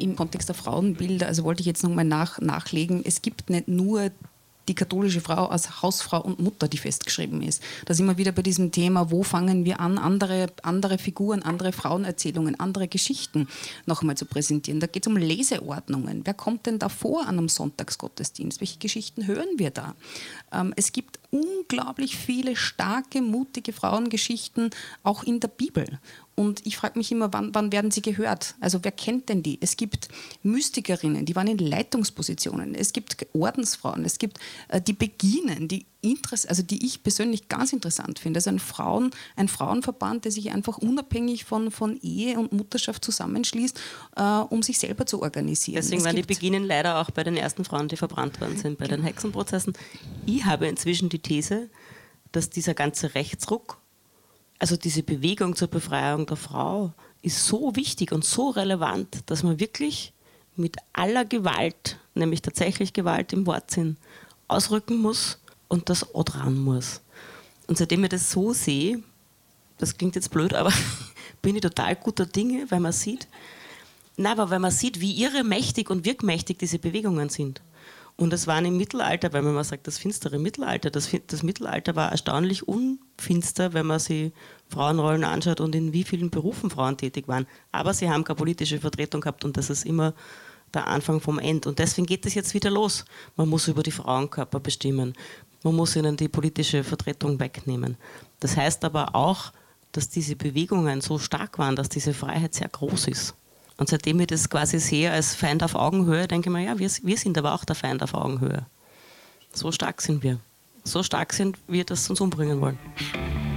im Kontext der Frauenbilder, also wollte ich jetzt nochmal nachlegen, es gibt nicht nur die katholische Frau als Hausfrau und Mutter, die festgeschrieben ist. Da sind wir wieder bei diesem Thema, wo fangen wir an, andere Figuren, andere Frauenerzählungen, andere Geschichten noch einmal zu präsentieren. Da geht es um Leseordnungen. Wer kommt denn da vor an einem Sonntagsgottesdienst? Welche Geschichten hören wir da? Es gibt unglaublich viele starke, mutige Frauengeschichten, auch in der Bibel. Und ich frage mich immer, wann werden sie gehört? Also wer kennt denn die? Es gibt Mystikerinnen, die waren in Leitungspositionen. Es gibt Ordensfrauen, es gibt die Beginen, die ich persönlich ganz interessant finde. Also ein Frauenverband, der sich einfach unabhängig von Ehe und Mutterschaft zusammenschließt, um sich selber zu organisieren. Deswegen waren die Beginen leider auch bei den ersten Frauen, die verbrannt worden sind, bei den Hexenprozessen. Ich habe inzwischen die These, dass dieser ganze Rechtsruck, also diese Bewegung zur Befreiung der Frau, ist so wichtig und so relevant, dass man wirklich mit aller Gewalt, nämlich tatsächlich Gewalt im Wortsinn, ausrücken muss und das auch dran muss. Und seitdem ich das so sehe, das klingt jetzt blöd, aber bin ich total guter Dinge, weil man sieht, wie irre mächtig und wirkmächtig diese Bewegungen sind. Und das waren im Mittelalter, weil man mal sagt, das finstere Mittelalter, das Mittelalter war erstaunlich unfinster, wenn man sich Frauenrollen anschaut und in wie vielen Berufen Frauen tätig waren. Aber sie haben keine politische Vertretung gehabt und das ist immer der Anfang vom End. Und deswegen geht es jetzt wieder los. Man muss über die Frauenkörper bestimmen. Man muss ihnen die politische Vertretung wegnehmen. Das heißt aber auch, dass diese Bewegungen so stark waren, dass diese Freiheit sehr groß ist. Und seitdem ich das quasi sehe als Feind auf Augenhöhe, denke ich mir, ja, wir sind aber auch der Feind auf Augenhöhe. So stark sind wir. So stark sind wir, dass sie uns umbringen wollen.